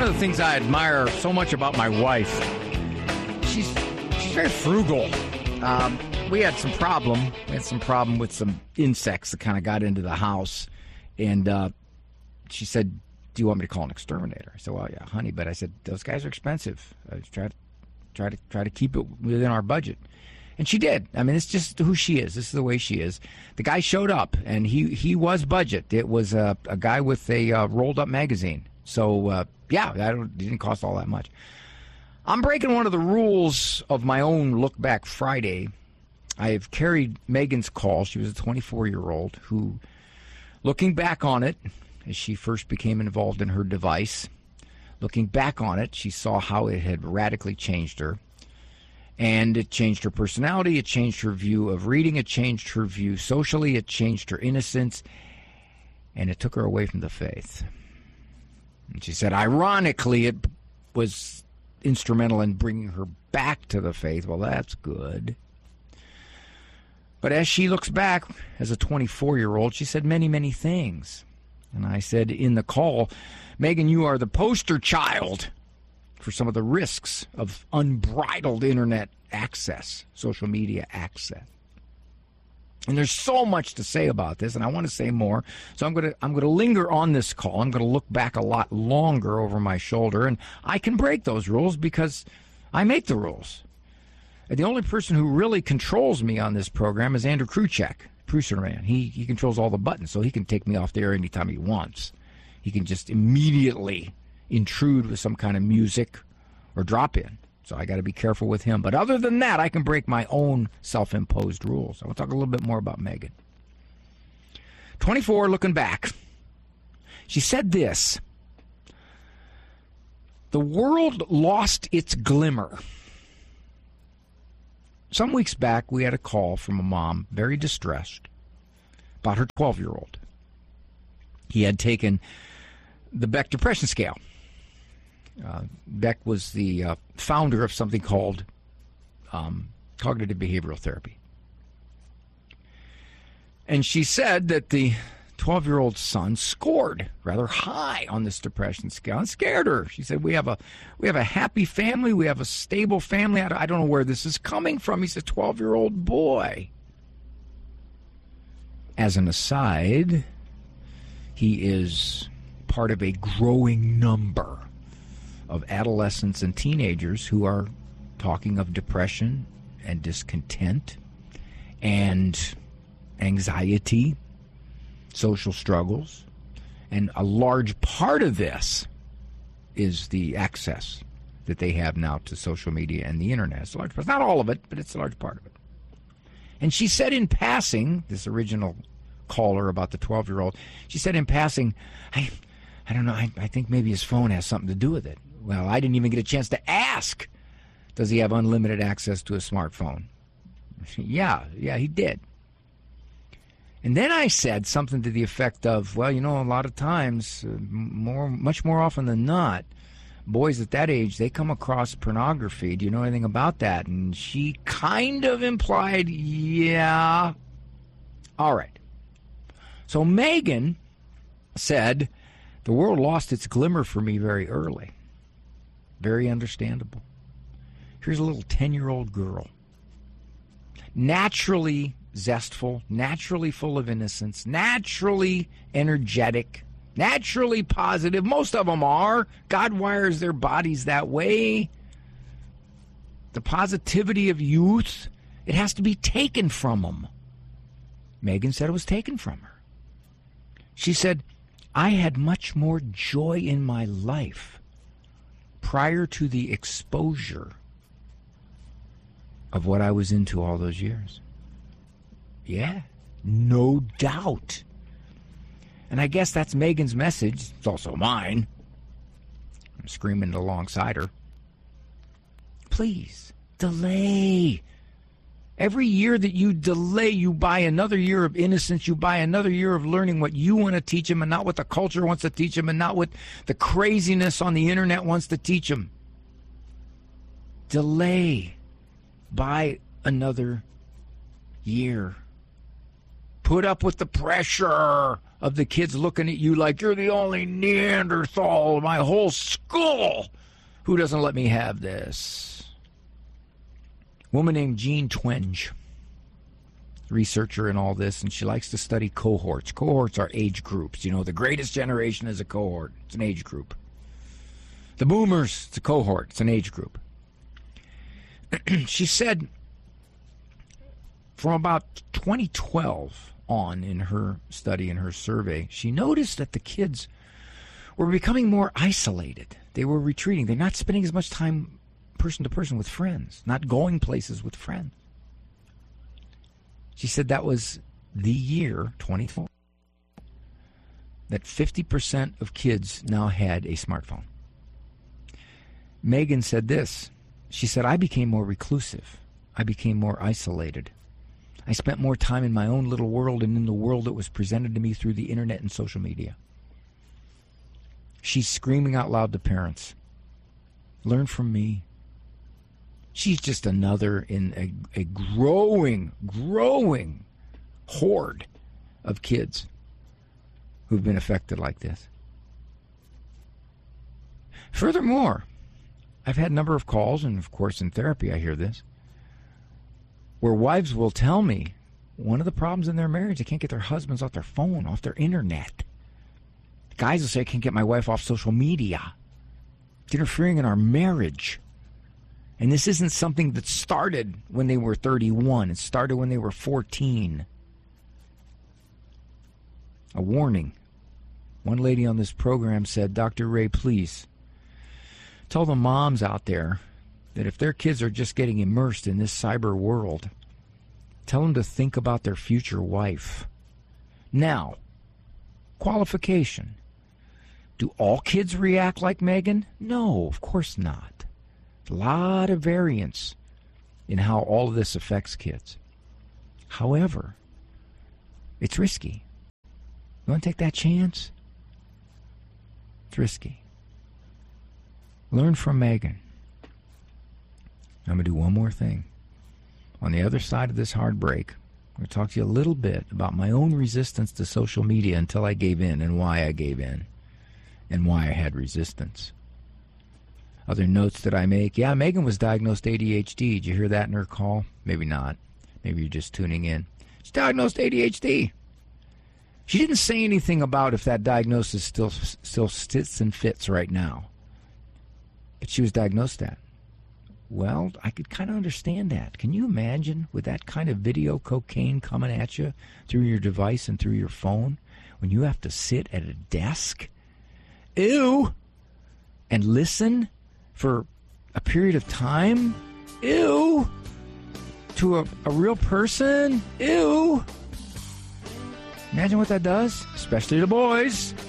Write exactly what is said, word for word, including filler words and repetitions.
of the things I admire so much about my wife, she's she's very frugal. Um, we had some problem. We had some problem with some insects that kind of got into the house, and uh, she said, "Do you want me to call an exterminator?" I said, "Well, yeah, honey, but I said those guys are expensive. I try to try to try to keep it within our budget." And she did. I mean, it's just who she is. This is the way she is. The guy showed up, and he, he was budget. It was a, a guy with a uh, rolled-up magazine. So, uh, yeah, that didn't cost all that much. I'm breaking one of the rules of my own Look Back Friday. I've carried Megan's call. She was a twenty-four-year-old who, looking back on it, as she first became involved in her device, looking back on it, she saw how it had radically changed her. And it changed her personality, it changed her view of reading, it changed her view socially, it changed her innocence, and it took her away from the faith. And she said, ironically, it was instrumental in bringing her back to the faith. Well, that's good. But as she looks back, as a twenty-four-year-old, she said many, many things. And I said in the call, Megan, you are the poster child for some of the risks of unbridled internet access, social media access. And there's so much to say about this, and I want to say more. So I'm going to I'm going to linger on this call. I'm going to look back a lot longer over my shoulder, and I can break those rules because I make the rules. And the only person who really controls me on this program is Andrew Kruchek, producer man. He he controls all the buttons, so he can take me off the air anytime he wants. He can just immediately intrude with some kind of music or drop in. So I got to be careful with him. But other than that, I can break my own self-imposed rules. I want to talk a little bit more about Megan. twenty-four, looking back. She said this: the world lost its glimmer. Some weeks back, we had a call from a mom, very distressed, about her twelve-year-old. He had taken the Beck Depression Scale. Uh, Beck was the uh, founder of something called um, cognitive behavioral therapy. And she said that the twelve-year-old son scored rather high on this depression scale. It scared her. She said, we have a we have a happy family. We have a stable family. I don't, I don't know where this is coming from. He's a twelve-year-old boy. As an aside, he is part of a growing number of adolescents and teenagers who are talking of depression and discontent and anxiety, social struggles. And a large part of this is the access that they have now to social media and the internet. It's a large part. Not all of it, but it's a large part of it. And she said in passing, this original caller about the twelve-year-old, she said in passing, I, I don't know, I, I think maybe his phone has something to do with it. Well, I didn't even get a chance to ask, does he have unlimited access to a smartphone? yeah, yeah, he did. And then I said something to the effect of, well, you know, a lot of times, uh, more, much more often than not, boys at that age, they come across pornography. Do you know anything about that? And she kind of implied, yeah. All right. So Megan said, the world lost its glimmer for me very early. Very understandable. Here's a little ten-year-old girl. Naturally zestful, naturally full of innocence, naturally energetic, naturally positive. Most of them are. God wires their bodies that way. The positivity of youth, it has to be taken from them. Megan said it was taken from her. She said, I had much more joy in my life prior to the exposure of what I was into all those years. Yeah, no doubt. And I guess that's Megan's message. It's also mine. I'm screaming alongside her. Please, delay. Every year that you delay, you buy another year of innocence. You buy another year of learning what you want to teach them and not what the culture wants to teach them and not what the craziness on the internet wants to teach them. Delay. Buy another year. Put up with the pressure of the kids looking at you like you're the only Neanderthal in my whole school. Who doesn't let me have this? Woman named Jean Twenge, researcher in all this, and she likes to study cohorts. Cohorts are age groups. You know, the greatest generation is a cohort. It's an age group. The boomers, it's a cohort. It's an age group. She said from about twenty twelve on in her study, in her survey, she noticed that the kids were becoming more isolated. They were retreating. They're not spending as much time person to person with friends, not going places with friends. She said that was the year, twenty twelve, that fifty percent of kids now had a smartphone. Megan said this. She said, I became more reclusive. I became more isolated. I spent more time in my own little world and in the world that was presented to me through the internet and social media. She's screaming out loud to parents, learn from me. She's just another in a, a growing, growing horde of kids who've been affected like this. Furthermore, I've had a number of calls, and of course in therapy I hear this, where wives will tell me one of the problems in their marriage, they can't get their husbands off their phone, off their internet. Guys will say, I can't get my wife off social media. It's interfering in our marriage. And this isn't something that started when they were thirty-one. It started when they were fourteen. A warning. One lady on this program said, Doctor Ray, please tell the moms out there that if their kids are just getting immersed in this cyber world, tell them to think about their future wife. Now, qualification. Do all kids react like Megan? No, of course not. A lot of variance in how all of this affects kids. However, it's risky. You want to take that chance? It's risky. Learn from Megan. I'm going to do one more thing. On the other side of this hard break, I'm going to talk to you a little bit about my own resistance to social media until I gave in and why I gave in and why I had resistance. Other notes that I make. Yeah, Megan was diagnosed A D H D. Did you hear that in her call? Maybe not. Maybe you're just tuning in. She's diagnosed A D H D. She didn't say anything about if that diagnosis still still sits and fits right now. But she was diagnosed that. Well, I could kind of understand that. Can you imagine with that kind of video cocaine coming at you through your device and through your phone when you have to sit at a desk? Ew! And listen for a period of time? Ew! To a, a real person? Ew! Imagine what that does, especially to boys.